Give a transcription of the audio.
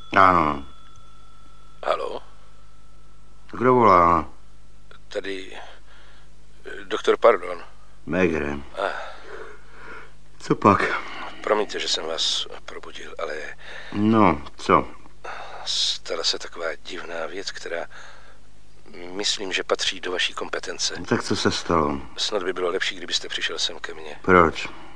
Ano. Haló? Kdo volá? Tady doktor Pardon. Megre. Co pak? Promiňte, že jsem vás probudil, ale... No, co? Stala se taková divná věc, která... Myslím, že patří do vaší kompetence. Tak co se stalo? Snad by bylo lepší, kdybyste přišel sem ke mně. Proč?